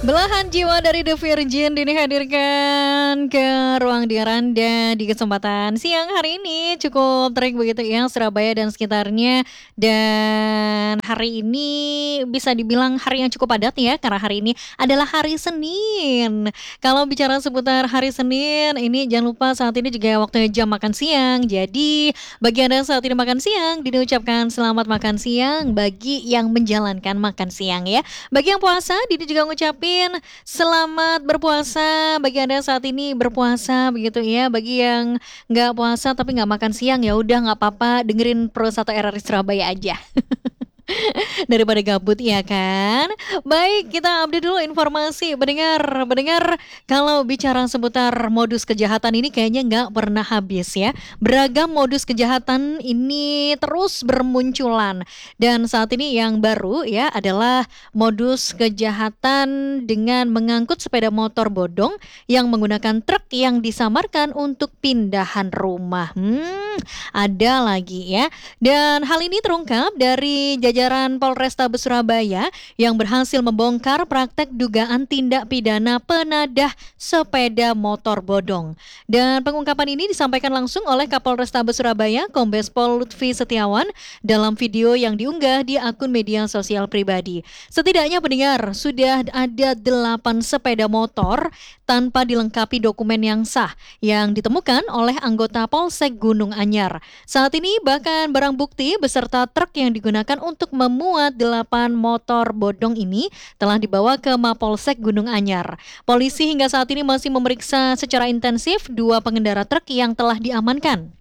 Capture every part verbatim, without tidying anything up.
Belahan jiwa dari The Virgin ini hadirkan ke ruang dengar Anda di kesempatan siang hari ini. Cukup terik begitu ya Surabaya dan sekitarnya. Dan hari ini bisa dibilang hari yang cukup padat ya, karena hari ini adalah hari Senin. Kalau bicara seputar hari Senin, ini jangan lupa saat ini juga waktunya jam makan siang. Jadi bagi Anda saat ini makan siang, diucapkan selamat makan siang bagi yang menjalankan makan siang ya. Bagi yang puasa, Didi juga ngucapin selamat berpuasa bagi Anda saat ini berpuasa begitu ya. Bagi yang nggak puasa tapi nggak makan siang, ya udah nggak apa-apa, dengerin Pro satu R R I Surabaya aja. Daripada gabut ya kan. Baik, kita update dulu informasi. Mendengar, mendengar kalau bicara seputar modus kejahatan ini kayaknya nggak pernah habis ya. Beragam modus kejahatan ini terus bermunculan. Dan saat ini yang baru ya adalah modus kejahatan dengan mengangkut sepeda motor bodong yang menggunakan truk yang disamarkan untuk pindahan rumah. Hmm, ada lagi ya. Dan hal ini terungkap dari jajaran Polrestabes Surabaya yang berhasil membongkar praktek dugaan tindak pidana penadah sepeda motor bodong. Dan pengungkapan ini disampaikan langsung oleh Kapolrestabes Surabaya, Kombes Pol Lutfi Setiawan dalam video yang diunggah di akun media sosial pribadi. Setidaknya pendengar, sudah ada delapan sepeda motor tanpa dilengkapi dokumen yang sah yang ditemukan oleh anggota Polsek Gunung Anyar. Saat ini bahkan barang bukti beserta truk yang digunakan untuk memuat delapan motor bodong ini telah dibawa ke Mapolsek Gunung Anyar. Polisi hingga saat ini masih memeriksa secara intensif dua pengendara truk yang telah diamankan,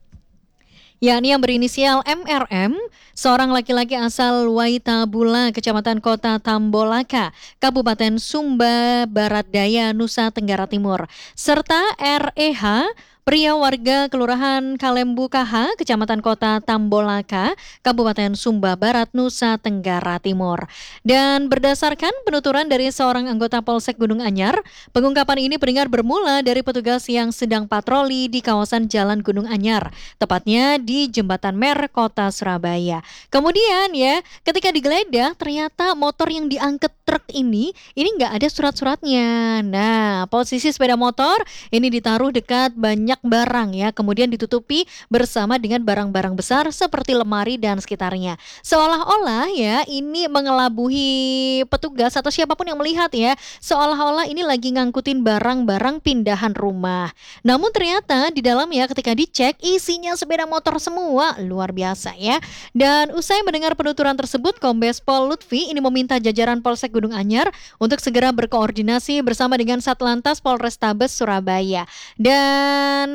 yakni yang berinisial M R M, seorang laki-laki asal Waitabula, Kecamatan Kota Tambolaka, Kabupaten Sumba Barat Daya, Nusa Tenggara Timur, serta R E H, pria warga Kelurahan Kalembu K H, Kecamatan Kota Tambolaka, Kabupaten Sumba Barat, Nusa Tenggara Timur. Dan berdasarkan penuturan dari seorang anggota Polsek Gunung Anyar, pengungkapan ini pendengar bermula dari petugas yang sedang patroli di kawasan Jalan Gunung Anyar, tepatnya di Jembatan Mer, Kota Surabaya. Kemudian ya, ketika digeledah ternyata motor yang diangkut truk ini, ini nggak ada surat-suratnya. Nah, posisi sepeda motor ini ditaruh dekat banyak barang ya, kemudian ditutupi bersama dengan barang-barang besar seperti lemari dan sekitarnya. Seolah-olah ya ini mengelabuhi petugas atau siapapun yang melihat ya, seolah-olah ini lagi ngangkutin barang-barang pindahan rumah. Namun ternyata di dalam ya ketika dicek isinya sepeda motor semua, luar biasa ya. Dan usai mendengar penuturan tersebut, Kombes Pol Lutfi ini meminta jajaran Polsek Gunung Anyar untuk segera berkoordinasi bersama dengan Satlantas Polrestabes Surabaya. Dan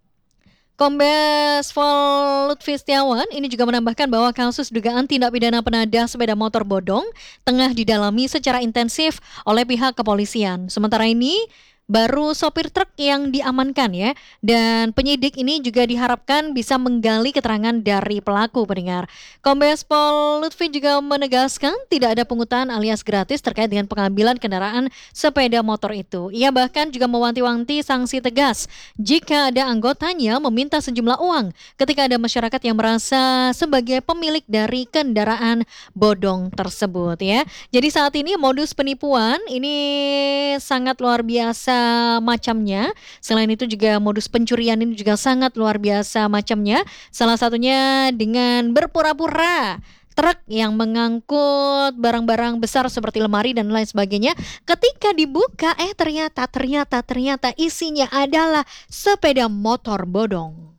Kombes Pol Lutfi Setiawan ini juga menambahkan bahwa kasus dugaan tindak pidana penadah sepeda motor bodong tengah didalami secara intensif oleh pihak kepolisian. Sementara ini baru sopir truk yang diamankan ya. Dan penyidik ini juga diharapkan bisa menggali keterangan dari pelaku pendengar. Kombes Pol Lutfi juga menegaskan tidak ada pungutan alias gratis terkait dengan pengambilan kendaraan sepeda motor itu. Ia bahkan juga mewanti-wanti sanksi tegas jika ada anggotanya meminta sejumlah uang ketika ada masyarakat yang merasa sebagai pemilik dari kendaraan bodong tersebut ya. Jadi saat ini modus penipuan ini sangat luar biasa macamnya. Selain itu juga modus pencurian ini juga sangat luar biasa macamnya. Salah satunya dengan berpura-pura truk yang mengangkut barang-barang besar seperti lemari dan lain sebagainya. Ketika dibuka eh ternyata ternyata ternyata isinya adalah sepeda motor bodong.